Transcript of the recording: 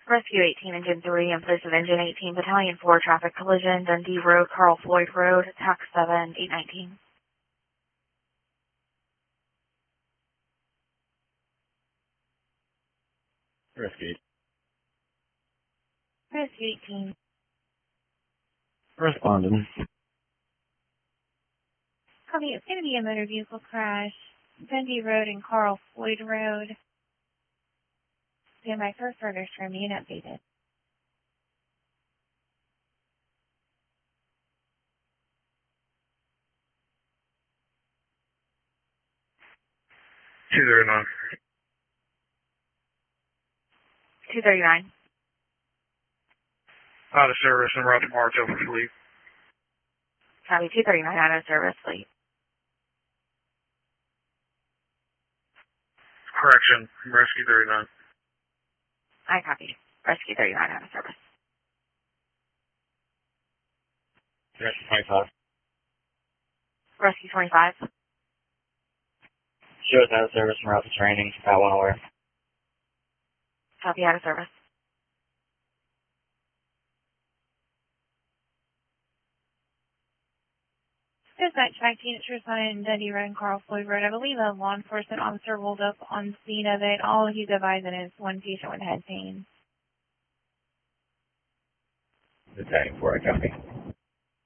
Rescue 18, Engine 3, in place of Engine 18, Battalion 4, traffic collision, Dundee Road, Carl Floyd Road, TAC 7, 819. Rescue. Rescue 18. Responding. Copy, it's going to be a motor vehicle crash, Dundee Road and Carl Floyd Road. Stand by for further stream being updated. Two zero nine. 239. Out of service and route to March over fleet. Copy, 239 out of service, fleet. Correction, rescue 39. I copy. Rescue 39 out of service. Rescue 25. Rescue 25. Shows out of service and route to training. Got one aware. Copy, out of service. Dispatch 19, it's responding Dundee Road and Carl Floyd Road. I believe a law enforcement officer rolled up on scene of it. All he's advising is one patient with head pain. Battalion 4, I copy.